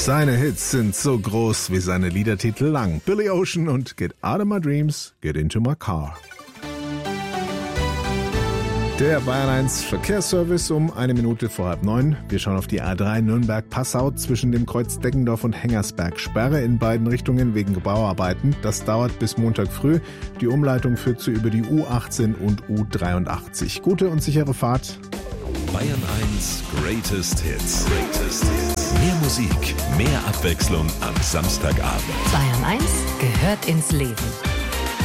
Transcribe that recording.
Seine Hits sind so groß wie seine Liedertitel lang. Billy Ocean und Get Out of My Dreams, Get Into My Car. Der Bayern 1 Verkehrsservice um 1 Minute vor 8:30. Wir schauen auf die A3 Nürnberg-Passau zwischen dem Kreuz Deggendorf und Hengersberg. Sperre in beiden Richtungen wegen Bauarbeiten. Das dauert bis Montag früh. Die Umleitung führt zu über die U18 und U83. Gute und sichere Fahrt. Bayern 1 Greatest Hits. Mehr Musik, mehr Abwechslung am Samstagabend. Bayern 1 gehört ins Leben.